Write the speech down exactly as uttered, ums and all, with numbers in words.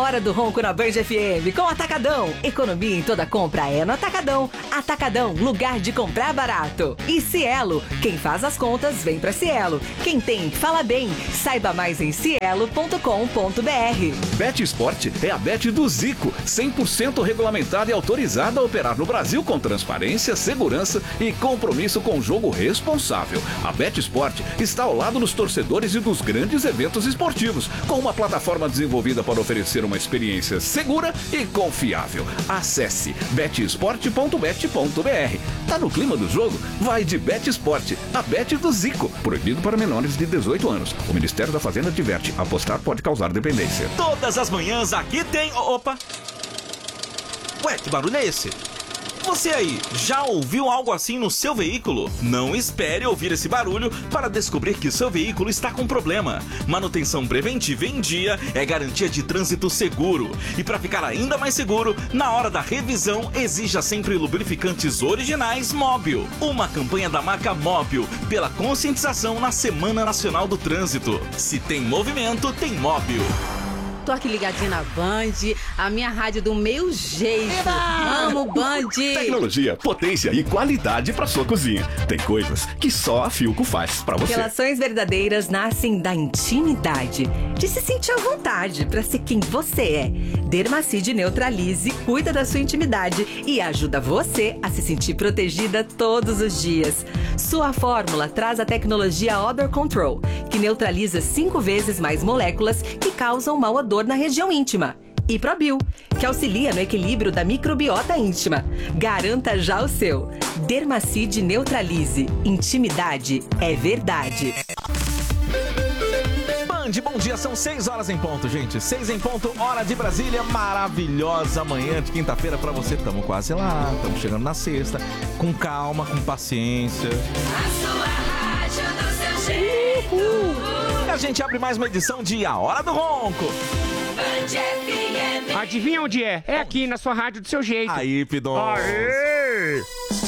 Hora do Ronco na Band F M com Atacadão. Economia em toda compra é no Atacadão. Atacadão, lugar de comprar barato. E Cielo, quem faz as contas vem pra Cielo. Quem tem, fala bem. Saiba mais em cielo ponto com ponto b r. Bet Sport é a bet do Zico, cem por cento regulamentada e autorizada a operar no Brasil com transparência, segurança e compromisso com o jogo responsável. A Bet Sport está ao lado dos torcedores e dos grandes eventos esportivos, com uma plataforma desenvolvida para oferecer uma experiência segura e confiável. Acesse bet sport ponto bet ponto b r. Tá no clima do jogo? Vai de Bet Sport, a bet do Zico. Proibido para menores de dezoito anos. O Ministério da Fazenda adverte: apostar pode causar dependência. Todas as manhãs aqui tem... Opa! Ué, que barulho é esse? Você aí, já ouviu algo assim no seu veículo? Não espere ouvir esse barulho para descobrir que seu veículo está com problema. Manutenção preventiva em dia é garantia de trânsito seguro. E para ficar ainda mais seguro, na hora da revisão, exija sempre lubrificantes originais Móbil. Uma campanha da marca Móbil pela conscientização na Semana Nacional do Trânsito. Se tem movimento, tem Móbil. Tô aqui ligadinha na Band, a minha rádio do meu jeito. Eba! Amo Band! Tecnologia, potência e qualidade para sua cozinha. Tem coisas que só a Philco faz para você. Relações verdadeiras nascem da intimidade, de se sentir à vontade para ser quem você é. Dermacide Neutralize cuida da sua intimidade e ajuda você a se sentir protegida todos os dias. Sua fórmula traz a tecnologia Odor Control, que neutraliza cinco vezes mais moléculas que causam mau odor na região íntima. E Probil, que auxilia no equilíbrio da microbiota íntima. Garanta já o seu. Dermacide Neutralize. Intimidade é verdade. Band, bom dia, são seis horas em ponto, gente. seis em ponto, hora de Brasília. Maravilhosa manhã de quinta-feira pra você. Tamo quase lá, tamo chegando na sexta. Com calma, com paciência. A sua rádio do seu jeito. Uhul. A gente abre mais uma edição de A Hora do Ronco. Band F M. Adivinha onde é? É aqui na sua rádio do seu jeito. Aí, Pidon. Aê!